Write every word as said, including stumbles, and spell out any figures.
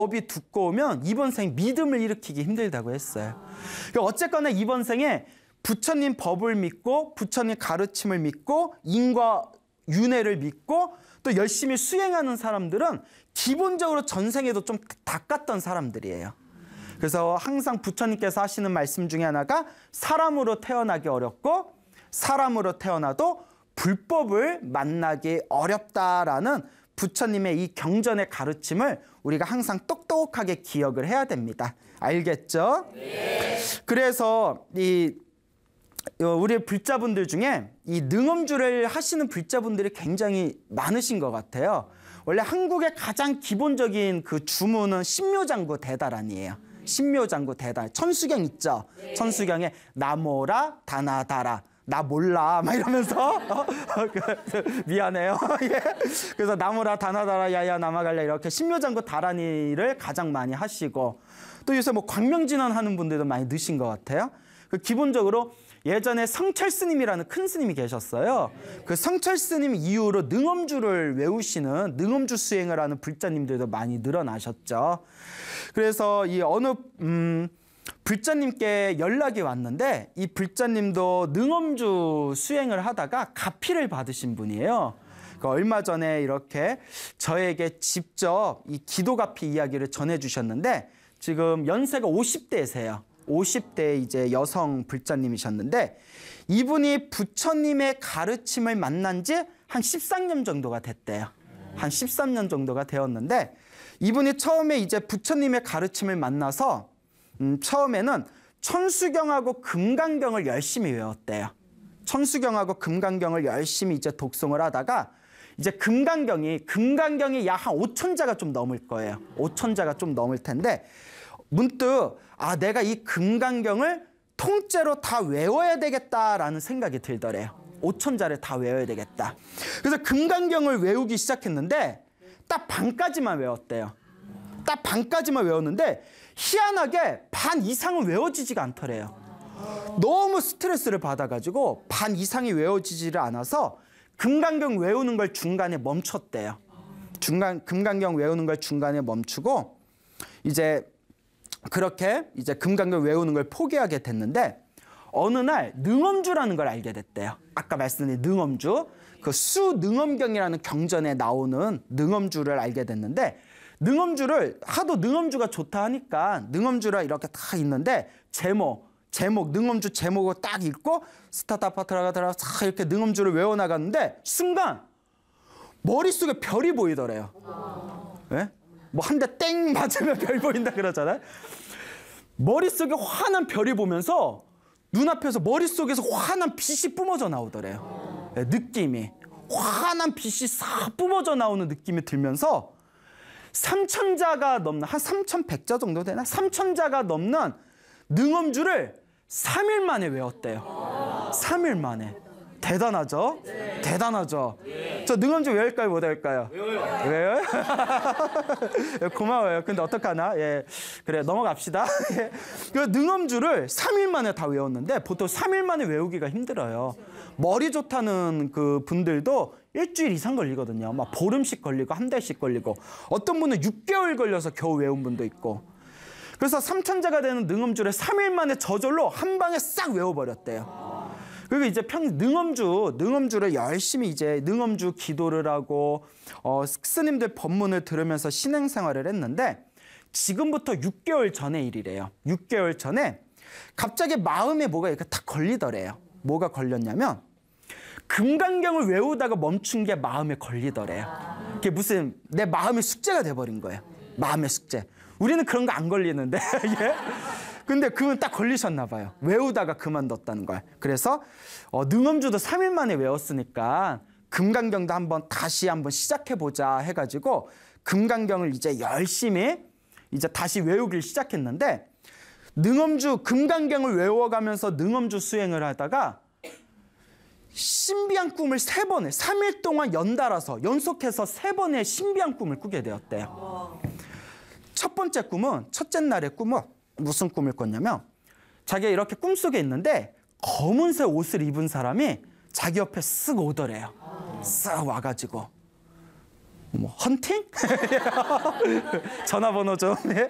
업이 두꺼우면 이번 생 믿음을 일으키기 힘들다고 했어요. 어쨌거나 이번 생에 부처님 법을 믿고 부처님 가르침을 믿고 인과 윤회를 믿고 또 열심히 수행하는 사람들은 기본적으로 전생에도 좀 닦았던 사람들이에요. 그래서 항상 부처님께서 하시는 말씀 중에 하나가 사람으로 태어나기 어렵고 사람으로 태어나도 불법을 만나기 어렵다라는 부처님의 이 경전의 가르침을 우리가 항상 똑똑하게 기억을 해야 됩니다. 알겠죠? 네. 그래서 이 우리 불자분들 중에 이 능엄주를 하시는 불자분들이 굉장히 많으신 것 같아요. 원래 한국의 가장 기본적인 그 주문은 신묘장구 대다란이에요. 신묘장구 대다란. 천수경 있죠? 네. 천수경에 나모라 다나다라. 나 몰라 막 이러면서 어? 미안해요. 예. 그래서 나무라 다나다라 야야 나마갈래 이렇게 신묘장구 다란이를 가장 많이 하시고 또 요새 뭐 광명진원 하는 분들도 많이 넣으신 것 같아요. 그 기본적으로 예전에 성철 스님이라는 큰 스님이 계셨어요. 그 성철 스님 이후로 능엄주를 외우시는 능엄주 수행을 하는 불자님들도 많이 늘어나셨죠. 그래서 이 어느 음 불자님께 연락이 왔는데 이 불자님도 능엄주 수행을 하다가 가피를 받으신 분이에요. 그러니까 얼마 전에 이렇게 저에게 직접 이 기도가피 이야기를 전해주셨는데 지금 연세가 오십 대세요. 오십 대 이제 여성 불자님이셨는데 이분이 부처님의 가르침을 만난 지 한 십삼 년 정도가 됐대요. 한 십삼 년 정도가 되었는데 이분이 처음에 이제 부처님의 가르침을 만나서 음, 처음에는 천수경하고 금강경을 열심히 외웠대요. 천수경하고 금강경을 열심히 이제 독송을 하다가 이제 금강경이 금강경이 약 한 오천 자가 좀 넘을 거예요. 오천 자가 좀 넘을 텐데 문득 아 내가 이 금강경을 통째로 다 외워야 되겠다라는 생각이 들더래요. 오천 자를 다 외워야 되겠다. 그래서 금강경을 외우기 시작했는데 딱 반까지만 외웠대요. 딱 반까지만 외웠는데 희한하게 반 이상은 외워지지가 않더래요. 너무 스트레스를 받아가지고 반 이상이 외워지지를 않아서 금강경 외우는 걸 중간에 멈췄대요. 중간 금강경 외우는 걸 중간에 멈추고 이제 그렇게 이제 금강경 외우는 걸 포기하게 됐는데 어느 날 능엄주라는 걸 알게 됐대요. 아까 말씀드린 능엄주, 그 수능엄경이라는 경전에 나오는 능엄주를 알게 됐는데 능엄주를 하도 능엄주가 좋다 하니까 능엄주라 이렇게 다 있는데 제목, 제목, 능엄주 제목을 딱 읽고 스타타파트라가다라 싹 이렇게 능엄주를 외워나갔는데 순간 머릿속에 별이 보이더래요. 네? 뭐 한 대 땡 맞으면 별 보인다 그러잖아요. 머릿속에 환한 별이 보면서 눈앞에서 머릿속에서 환한 빛이 뿜어져 나오더래요. 네, 느낌이. 환한 빛이 싹 뿜어져 나오는 느낌이 들면서 삼천 자가 넘는 한 삼천백 자 정도 되나? 삼천 자가 넘는 능엄주를 삼 일 만에 외웠대요. 삼 일 만에. 대단하죠? 네. 대단하죠? 네. 저 능엄주 외울까요? 못 외울까요? 외워요. 외워요? 고마워요. 근데 어떡하나? 예. 그래, 넘어갑시다. 예. 그 능엄주를 삼 일 만에 다 외웠는데 보통 삼 일 만에 외우기가 힘들어요. 머리 좋다는 그 분들도 일주일 이상 걸리거든요. 막 보름씩 걸리고 한 달씩 걸리고 어떤 분은 육 개월 걸려서 겨우 외운 분도 있고. 그래서 삼천 자가 되는 능엄주를 삼 일 만에 저절로 한 방에 싹 외워버렸대요. 그리고 이제 평 능엄주, 능엄주를 열심히 이제 능엄주 기도를 하고 어, 스님들 법문을 들으면서 신행생활을 했는데 지금부터 육 개월 전의 일이래요. 육 개월 전에 갑자기 마음에 뭐가 이렇게 탁 걸리더래요. 뭐가 걸렸냐면 금강경을 외우다가 멈춘 게 마음에 걸리더래요. 그게 무슨 내 마음의 숙제가 돼버린 거예요. 마음의 숙제. 우리는 그런 거 안 걸리는데 예? 근데 그건 딱 걸리셨나 봐요. 외우다가 그만뒀다는 걸. 그래서 어, 능엄주도 삼 일 만에 외웠으니까 금강경도 한번 다시 한번 시작해보자 해가지고 금강경을 이제 열심히 이제 다시 외우길 시작했는데 능엄주 금강경을 외워가면서 능엄주 수행을 하다가 신비한 꿈을 세 번에 삼 일 동안 연달아서 연속해서 세 번의 신비한 꿈을 꾸게 되었대요. 첫 번째 꿈은 첫째 날의 꿈은 무슨 꿈을 꿨냐면 자기가 이렇게 꿈속에 있는데 검은색 옷을 입은 사람이 자기 옆에 쓱 오더래요. 쓱 와가지고 뭐 헌팅? 전화번호 좀. 예?